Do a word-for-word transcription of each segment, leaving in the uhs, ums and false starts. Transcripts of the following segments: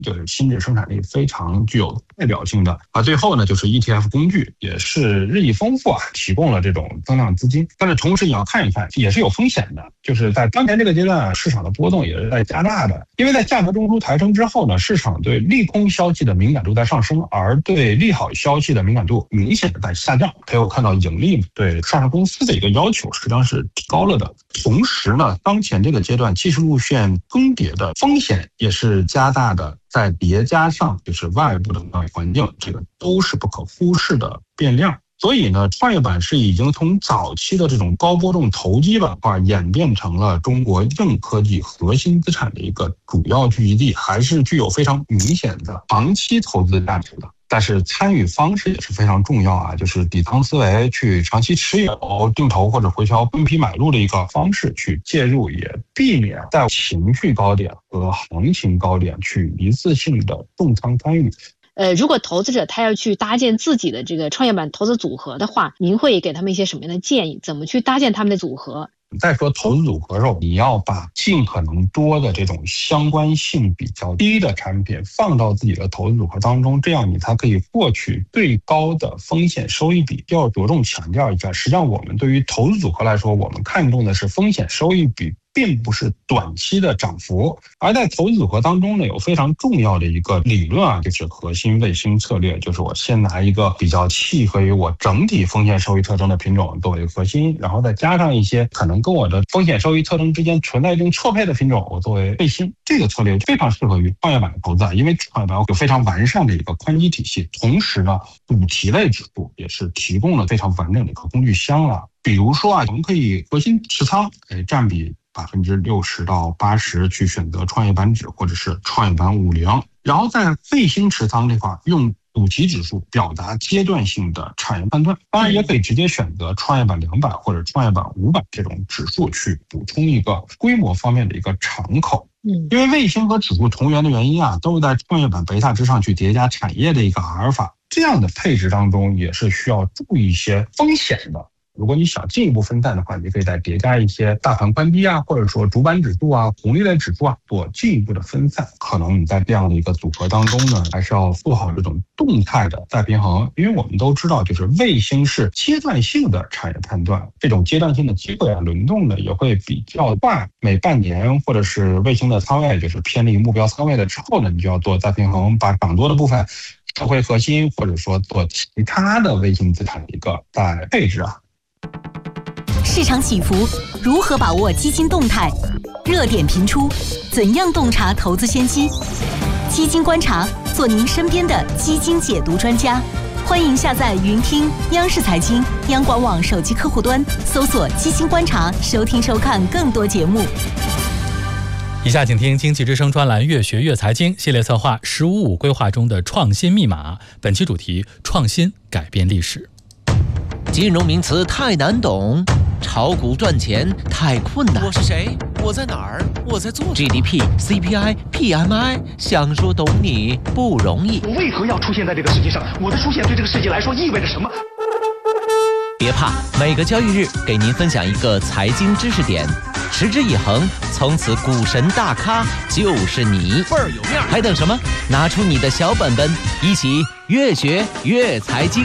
就是新质生产力非常具有代表性的。而最后呢，就是 E T F 工具也是日益丰富啊，提供了这种增量资金。但是同时也要看一看，也是有风险的，就是在当前这个阶段啊，市场的波动也是在加大的。因为在价格中枢抬升之后呢，市场对利空消息的敏感度在上升，而对利好消息的敏感度明显的在下降。可以看到盈利对上市公司的一个要求实际上是提高了的。同时呢，当前这个阶段技术路线更迭的风险也是加大的，再叠加上就是外部的贸易环境，这个都是不可忽视的变量。所以呢，创业板是已经从早期的这种高波动投机板块演变成了中国硬科技核心资产的一个主要聚集地，还是具有非常明显的长期投资价值的。但是参与方式也是非常重要啊，就是底仓思维，去长期持有、定投或者回调分批买入的一个方式去介入，也避免在情绪高点和行情高点去一次性的重仓参与。 呃，如果投资者他要去搭建自己的这个创业板投资组合的话，您会给他们一些什么样的建议？怎么去搭建他们的组合？ 再说投资组合的时候，你要把尽可能多的这种相关性比较低的产品放到自己的投资组合当中，这样你才可以获取最高的风险收益比。要着重强调一下，实际上我们对于投资组合来说，我们看重的是风险收益比，并不是短期的涨幅。而在投资组合当中呢，有非常重要的一个理论啊，就是核心卫星策略，就是我先拿一个比较契合于我整体风险收益特征的品种作为核心，然后再加上一些可能跟我的风险收益特征之间存在一定错配的品种，我作为卫星。这个策略非常适合于创业板的投资，因为创业板有非常完善的一个宽基体系，同时呢，主题类指数也是提供了非常完整的一个工具箱啊。比如说啊，我们可以核心持仓，哎，占比百分之六十到八十去选择创业板指或者是创业板五零，然后在卫星持仓这块用主题指数表达阶段性的产业判断。当然也可以直接选择创业板两百或者创业板五百这种指数去补充一个规模方面的一个敞口。嗯，因为卫星和指数同源的原因啊，都是在创业板贝塔之上去叠加产业的一个阿尔法，这样的配置当中也是需要注意一些风险的。如果你想进一步分散的话，你可以再叠加一些大盘宽低啊，或者说主板指数啊、红利类指数啊，做进一步的分散。可能你在这样的一个组合当中呢，还是要做好这种动态的再平衡。因为我们都知道，就是卫星是阶段性的产业判断，这种阶段性的机会啊，轮动的也会比较快。每半年或者是卫星的仓位就是偏离目标仓位了之后呢，你就要做再平衡，把涨多的部分收回核心，或者说做其他的卫星资产的一个再配置啊。 市场起伏，如何把握基金动态？热点频出，怎样洞察投资先机？基金观察，做您身边的基金解读专家。欢迎下载云听央视财经、央广网手机客户端，搜索“基金观察”，收听收看更多节目。 以下请听经济之声专栏越学越财经系列策划十五五规划中的创新密码，本期主题：创新改变历史。 金融名词太难懂，炒股赚钱太困难。 我是谁？我在哪儿？我在做什么 ？G D P、C P I、P M I， 想说懂你不容易。 我为何要出现在这个世界上？我的出现对这个世界来说意味着什么？ 别怕，每个交易日给您分享一个财经知识点，持之以恒，从此股神大咖就是你。 倍儿有面， 还等什么？拿出你的小本本，一起越学越财经。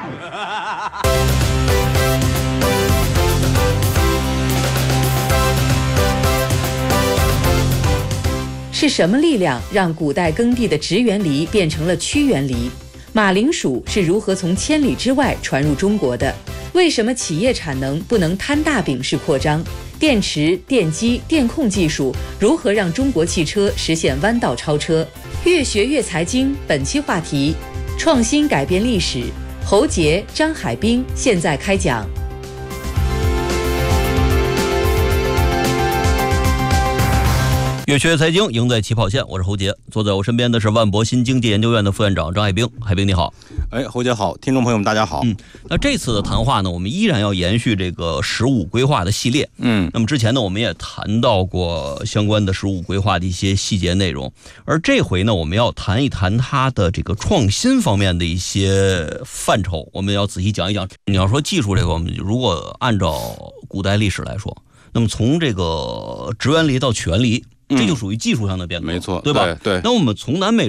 是什么力量让古代耕地的直缘梨变成了曲缘梨？马铃薯是如何从千里之外传入中国的？为什么企业产能不能摊大饼式扩张？电池、电机、电控技术如何让中国汽车实现弯道超车？越学越财经，本期话题：创新改变历史。侯杰、张海滨现在开讲。 越学越财经，赢在起跑线。我是侯杰，坐在我身边的是万博新经济研究院的副院长张海滨。海滨你好。 哎，侯杰好，听众朋友们大家好。 嗯，那这次的谈话呢，我们依然要延续这个十五规划的系列。嗯，那么之前呢，我们也谈到过相关的十五规划的一些细节内容，而这回呢，我们要谈一谈它的这个创新方面的一些范畴，我们要仔细讲一讲。你要说技术这个，我们如果按照古代历史来说，那么从这个直缘梨到曲缘梨，这就属于技术上的变革， 没错， 对吧？ 对对。 那我们从南美